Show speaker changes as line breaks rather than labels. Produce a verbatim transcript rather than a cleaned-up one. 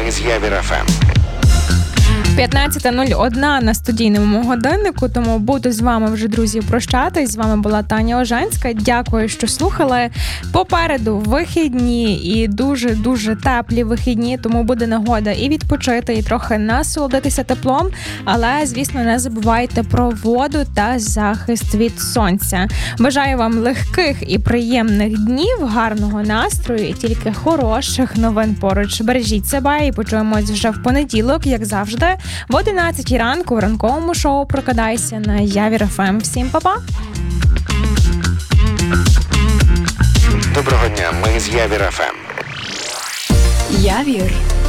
Ми з Явір еф ем.
п'ятнадцята нуль одна на студійному годиннику, тому буду з вами вже, друзі, прощатись. З вами була Таня Оженська. Дякую, що слухали. Попереду вихідні і дуже-дуже теплі вихідні, тому буде нагода і відпочити, і трохи насолодитися теплом. Але, звісно, не забувайте про воду та захист від сонця. Бажаю вам легких і приємних днів, гарного настрою і тільки хороших новин поруч. Бережіть себе і почуємось вже в понеділок, як завжди, в одинадцятій ранку в ранковому шоу «Прокидайся» на Явір еф ем. Всім па-па!
Доброго дня, ми з Явір еф ем.
Явір